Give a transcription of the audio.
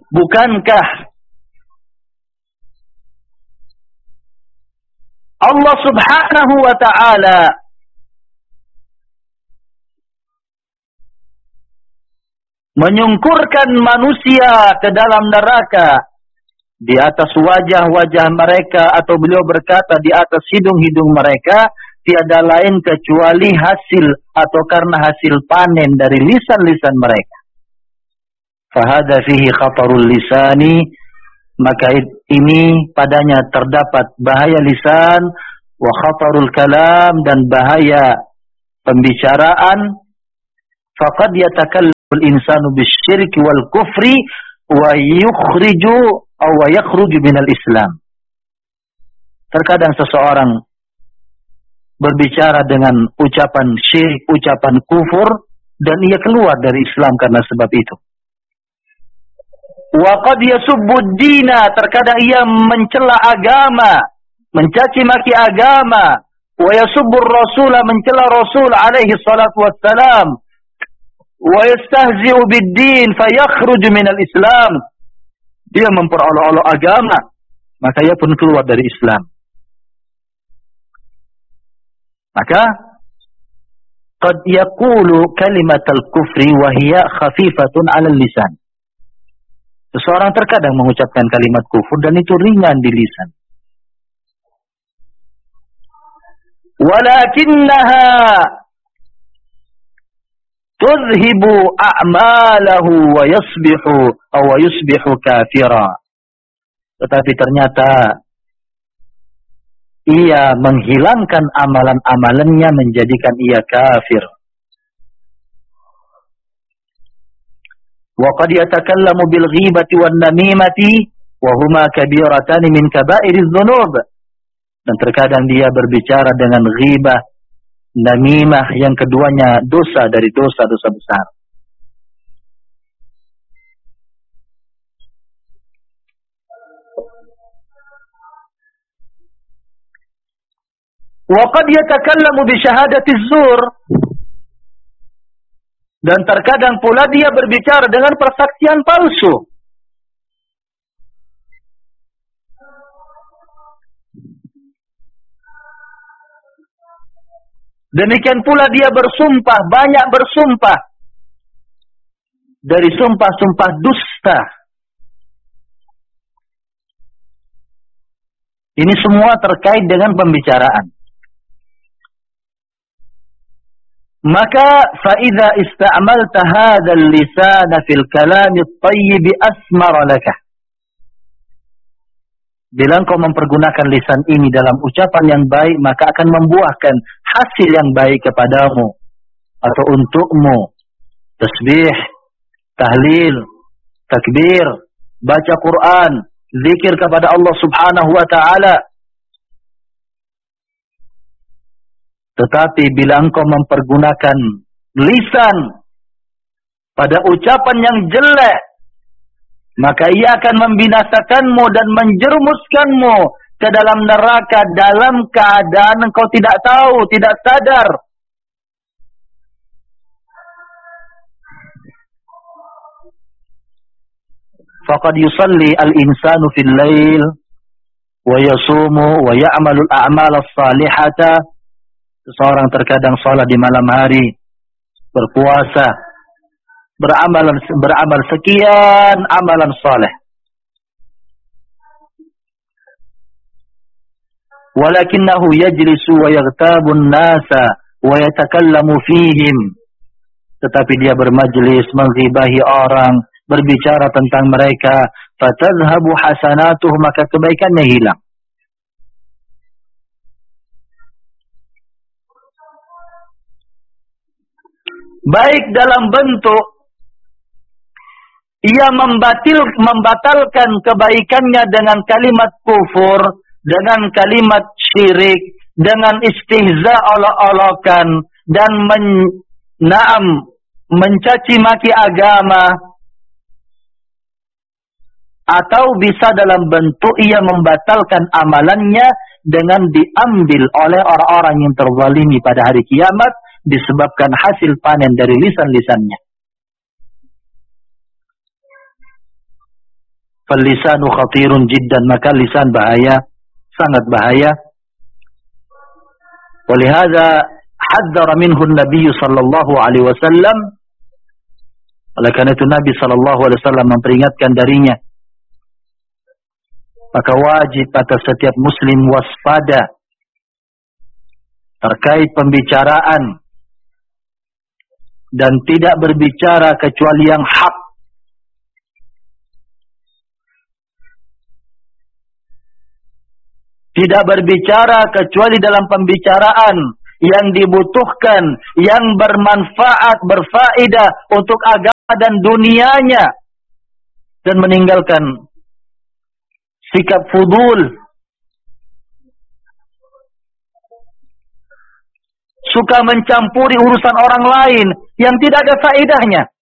bukankah Allah Subhanahu wa ta'ala menyungkurkan manusia ke dalam neraka di atas wajah-wajah mereka, atau beliau berkata di atas hidung-hidung mereka, tiada lain kecuali hasil atau karena hasil panen dari lisan-lisan mereka. Fahada fihi khatarul lisani, maka ini padanya terdapat bahaya lisan, wa khatarul kalam, dan bahaya pembicaraan. Faqad yatakallamu al-insanu bisyirki wal kufri wa yakhruju minal Islam. Terkadang seseorang berbicara dengan ucapan syirik, ucapan kufur, dan ia keluar dari Islam karena sebab itu. Wa qad yasubbu ad-dina, terkadang ia mencela agama, mencaci maki agama. Wa yasubbu ar-rasula, mencela Rasul alaihi salatu wassalam. Wa yastahzi'u bid-din fayakhruju minal Islam. Dia memperolok-olok agama, maka ia pun keluar dari Islam. Maka qad yaqulu kalimatal kufri wa hiya khafifatun 'alal lisan. Seseorang terkadang mengucapkan kalimat kufur dan itu ringan di lisan. Walakinnaha tuzhibu a'malahu wa yusbihu kafira. Tetapi ternyata ia menghilangkan amalan-amalannya, menjadikan ia kafir. Wa qad yatakallamu bil ghibati wan namimati wa huma kabiratan min kaba'iriz dzunub. Dan terkadang dia berbicara dengan ghibah, namimah, yang keduanya dosa dari dosa-dosa besar. Wa qad yatakallamu bi syahadatiz zur. Dan terkadang pula dia berbicara dengan persaksian palsu. Demikian pula dia bersumpah, banyak bersumpah dari sumpah-sumpah dusta. Ini semua terkait dengan pembicaraan. Maka فَإِذَا إِسْتَعْمَلْتَ هَذَا اللِّسَانَ فِي الْكَلَامِ الطَّيِّبِ أَثْمَرَ لَكَ. Bila engkau mempergunakan lisan ini dalam ucapan yang baik, maka akan membuahkan hasil yang baik kepadamu atau untukmu. Tasbih, tahlil, takbir, baca Quran, zikir kepada Allah Subhanahu wa ta'ala. Tetapi bila engkau mempergunakan lisan pada ucapan yang jelek, maka ia akan membinasakanmu dan menjerumuskanmu ke dalam neraka dalam keadaan engkau tidak tahu, tidak sadar. Faqad yusalli al-insanu fil lail wa yasumu wa ya'malu al-a'mal as-salihata. Seseorang terkadang salat di malam hari, berpuasa, beramal sekian amalan saleh. Walakinahu yajlisu wa yaghtabu an-nasa wa yatakallamu fihim. Tetapi dia bermajlis, menghibahi orang, berbicara tentang mereka, fatadhhabu hasanatuh, maka kebaikannya hilang. Baik dalam bentuk ia membatalkan kebaikannya dengan kalimat kufur, dengan kalimat syirik, dengan istihza olok-olokan, dan mencaci maki agama. Atau bisa dalam bentuk ia membatalkan amalannya dengan diambil oleh orang-orang yang terzalimi pada hari kiamat, disebabkan hasil panen dari lisan-lisannya. Fal-lisanu khatirun jiddan, maka lisan bahaya, sangat bahaya. Walihada haddara minhu Nabi sallallahu alaihi wasallam. Oleh karena itu Nabi sallallahu alaihi wasallam memperingatkan darinya. Maka wajib atas setiap muslim waspada terkait pembicaraan dan tidak berbicara kecuali yang hak. Tidak berbicara kecuali dalam pembicaraan yang dibutuhkan, yang bermanfaat, berfaedah untuk agama dan dunianya, dan meninggalkan sikap fudul, suka mencampuri urusan orang lain yang tidak ada faedahnya.